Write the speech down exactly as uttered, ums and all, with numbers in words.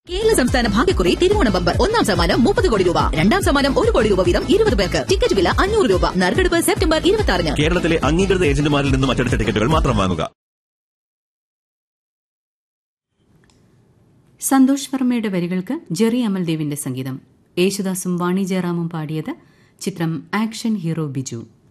കേരള സംസ്ഥാന ഭാഗ്യക്കുറി തിരുവോണ ബമ്പർ ഒന്നാം സമ്മാനം മുപ്പത് കോടി രൂപ, രണ്ടാം സമ്മാനം ഒരു കോടി രൂപ വീതം ഇരുപത് പേർക്ക്. ടിക്കറ്റ് വില അഞ്ഞൂറ് രൂപ. നറുക്കെടുപ്പ് സെപ്റ്റംബർ ഇരുപത്തി ആറിന്. കേരളത്തിലെ അംഗീകൃത ഏജന്റുമാരിൽ നിന്നും അച്ചടിച്ച ടിക്കറ്റുകൾ മാത്രം വാങ്ങുക. സന്തോഷ് വർമ്മയുടെ വരികൾക്ക് ജെറി അമൽദേവിന്റെ സംഗീതം. യേശുദാസും വാണി ജയറാമും പാടിയത്. ചിത്രം ആക്ഷൻ ഹീറോ ബിജു.